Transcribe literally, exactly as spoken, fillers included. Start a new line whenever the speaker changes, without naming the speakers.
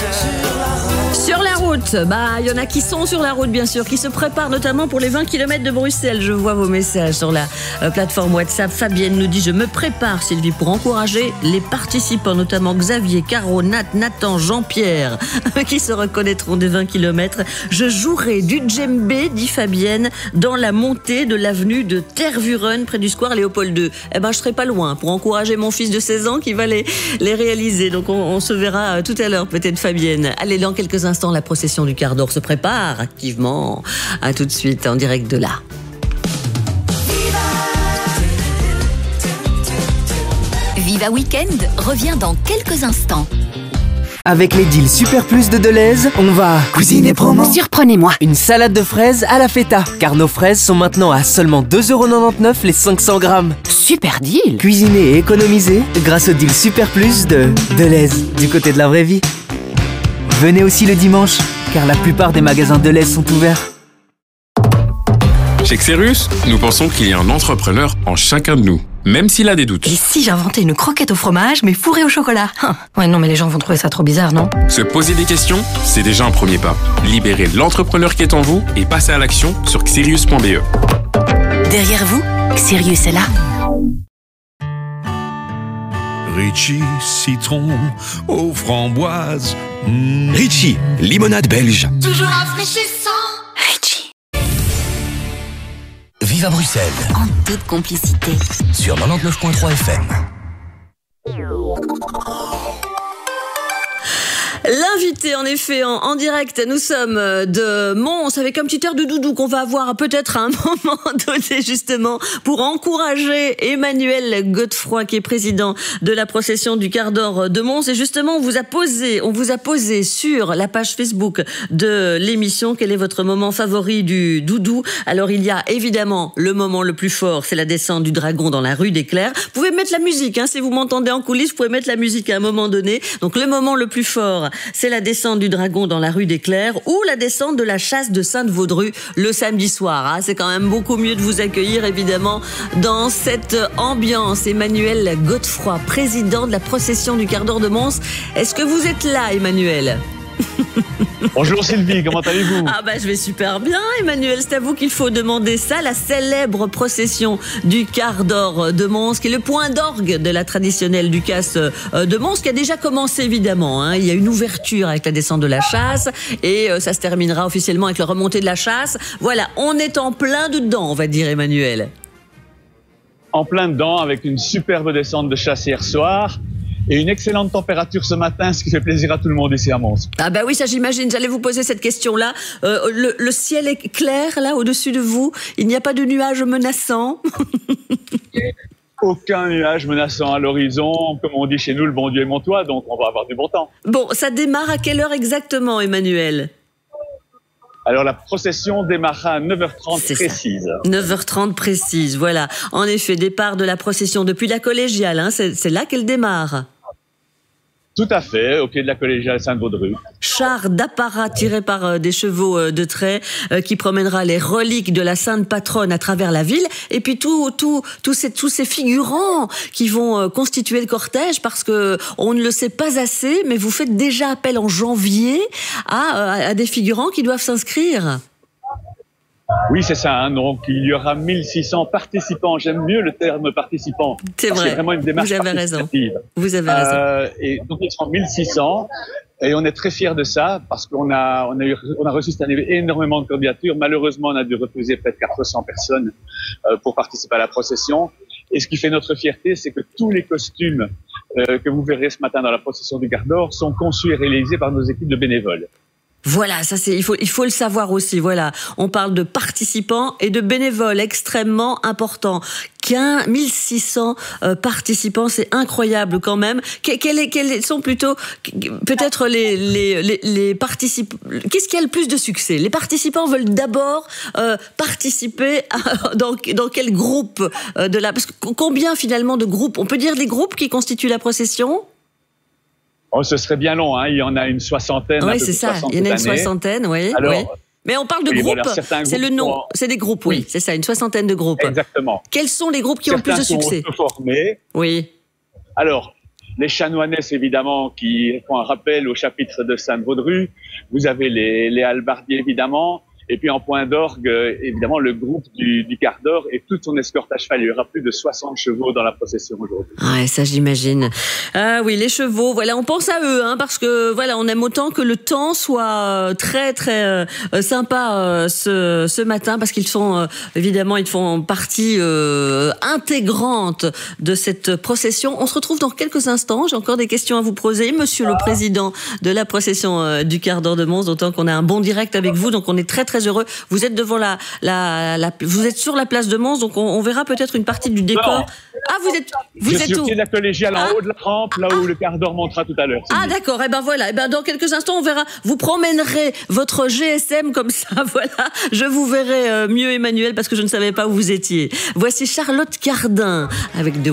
Sur la route, bah il y en a qui sont sur la route bien sûr, qui se préparent notamment pour les vingt kilomètres de Bruxelles. Je vois vos messages sur la euh, plateforme WhatsApp. Fabienne nous dit: je me prépare, Sylvie, pour encourager les participants, notamment Xavier, Caro, Nat, Nathan, Jean-Pierre, qui se reconnaîtront des vingt kilomètres. Je jouerai du djembé, dit Fabienne, dans la montée de l'avenue de Tervuren, près du square Léopold deux. Eh ben je serai pas loin pour encourager mon fils de seize ans qui va les, les réaliser. Donc on, on se verra tout à l'heure peut-être, Fabienne. Allez, dans quelques instants, la procession du quart d'or se prépare activement. À tout de suite en direct de là.
Viva Weekend revient dans quelques instants.
Avec les deals Super Plus de Deleuze, on va cuisiner promo.
Surprenez-moi.
Une salade de fraises à la feta, car nos fraises sont maintenant à seulement deux euros quatre-vingt-dix-neuf les cinq cents grammes.
Super deal.
Cuisiner et économiser grâce au deal Super Plus de Deleuze, du côté de la vraie vie. Venez aussi le dimanche, car la plupart des magasins Deleuze sont ouverts.
Chez Xerus, nous pensons qu'il y a un entrepreneur en chacun de nous, même s'il a des doutes.
Et si j'inventais une croquette au fromage, mais fourrée au chocolat? Hum. Ouais, non, mais les gens vont trouver ça trop bizarre, non?
Se poser des questions, c'est déjà un premier pas. Libérez l'entrepreneur qui est en vous et passez à l'action sur xerius point b e.
Derrière vous, Sirius est là.
Ritchie, citron aux framboises. Mmh.
Ritchie, limonade belge.
Toujours rafraîchissant. Ritchie.
Viva Bruxelles.
En toute complicité.
Sur quatre-vingt-dix-neuf virgule trois F M.
L'invité, en effet, en, en direct, nous sommes de Mons avec un petit air de doudou qu'on va avoir peut-être à un moment donné, justement, pour encourager Emmanuel Godefroy, qui est président de la procession du quart d'or de Mons. Et justement, on vous a posé, on vous a posé sur la page Facebook de l'émission quel est votre moment favori du doudou. Alors, il y a évidemment le moment le plus fort, c'est la descente du dragon dans la rue des Clercs. Vous pouvez mettre la musique, hein, si vous m'entendez en coulisses, vous pouvez mettre la musique à un moment donné. Donc, le moment le plus fort, c'est la descente du dragon dans la rue des Clercs ou la descente de la chasse de Sainte-Vaudrue le samedi soir. Hein. C'est quand même beaucoup mieux de vous accueillir, évidemment, dans cette ambiance. Emmanuel Godefroy, président de la procession du quart d'or de Mons. Est-ce que vous êtes là, Emmanuel ?
Bonjour Sylvie, comment allez-vous?
Ah bah je vais super bien, Emmanuel, c'est à vous qu'il faut demander ça, la célèbre procession du quart d'or de Mons, qui est le point d'orgue de la traditionnelle Ducasse de Mons, qui a déjà commencé évidemment, hein. Il y a une ouverture avec la descente de la chasse et ça se terminera officiellement avec la remontée de la chasse. Voilà, on est en plein dedans, on va dire, Emmanuel.
En plein dedans, avec une superbe descente de chasse hier soir. Et une excellente température ce matin, ce qui fait plaisir à tout le monde ici à Mons.
Ah bah oui, ça j'imagine, j'allais vous poser cette question-là. Euh, le, le ciel est clair là au-dessus de vous, il n'y a pas de nuages menaçants?
Aucun nuage menaçant à l'horizon, comme on dit chez nous, le bon Dieu est mon toit, donc on va avoir du bon temps.
Bon, ça démarre à quelle heure exactement, Emmanuel?
Alors la procession démarrera à neuf heures trente précise.
neuf heures trente précise, voilà. En effet, départ de la procession depuis la collégiale, hein, c'est, c'est là qu'elle démarre.
Tout à fait, au pied de la collégiale Sainte-Vaudrue.
Char d'apparat tiré par euh, des chevaux euh, de trait euh, qui promènera les reliques de la sainte patronne à travers la ville. Et puis tout, tout, tout ces, tous ces figurants qui vont euh, constituer le cortège, parce que on ne le sait pas assez, mais vous faites déjà appel en janvier à, euh, à des figurants qui doivent s'inscrire.
Oui, c'est ça. Hein. Donc, il y aura mille six cents participants. J'aime mieux le terme participant.
C'est vrai.
C'est vraiment une démarche
Vous avez
participative.
raison. Vous avez raison.
Euh, et donc, ils seront mille six cents. Et on est très fiers de ça parce qu'on a, on a, eu, on a reçu cette année énormément de candidatures. Malheureusement, on a dû refuser près de quatre cents personnes euh, pour participer à la procession. Et ce qui fait notre fierté, c'est que tous les costumes euh, que vous verrez ce matin dans la procession du quart d'or sont conçus et réalisés par nos équipes de bénévoles.
Voilà, ça c'est il faut il faut le savoir aussi. Voilà, on parle de participants et de bénévoles, extrêmement important. quinze mille six cents euh, participants, c'est incroyable quand même. Que, quels, quels sont plutôt peut-être les les les, les participants? Qu'est-ce qui a le plus de succès? Les participants veulent d'abord euh, participer à, dans dans quel groupe euh, de la? Parce que combien finalement de groupes? On peut dire les groupes qui constituent la procession?
Oh, ce serait bien long, hein. Il y en a une soixantaine.
Oui, c'est ça. Il y en a une soixantaine, oui.
Alors,
oui. Mais on parle de
oui,
groupes.
Voilà,
c'est le nom. Sont... C'est des groupes, oui. oui. C'est ça, une soixantaine de groupes.
Exactement.
Quels sont les groupes qui certains ont le plus de succès?
Certains sont auto-formés.
Oui.
Alors, les chanoinesses, évidemment, qui font un rappel au chapitre de Sainte-Vaudrue. Vous avez les, les hallebardiers, évidemment. Et puis en point d'orgue, euh, évidemment, le groupe du, du quart d'or et toute son escorte à cheval. Il y aura plus de soixante chevaux dans la procession aujourd'hui.
Ouais, ça j'imagine. Ah oui, les chevaux, voilà, on pense à eux, hein, parce que voilà, on aime autant que le temps soit très très euh, sympa euh, ce, ce matin, parce qu'ils sont euh, évidemment, ils font partie euh, intégrante de cette procession. On se retrouve dans quelques instants. J'ai encore des questions à vous poser, Monsieur le Président de la procession euh, du quart d'or de Mons. D'autant qu'on a un bon direct avec vous, donc on est très très très heureux. Vous êtes devant la, la, la, vous êtes sur la place de Mons, donc on, on verra peut-être une partie du décor. Non. Ah, vous êtes, vous
je
êtes
suis
où?
au pied de la collégiale,
ah.
en haut de la rampe, là où ah. le quart d'or montera tout à l'heure.
Ah, d'accord. Et eh ben voilà. Et eh ben dans quelques instants, on verra. Vous promènerez votre G S M comme ça. Voilà. Je vous verrai mieux, Emmanuel, parce que je ne savais pas où vous étiez. Voici Charlotte Cardin avec de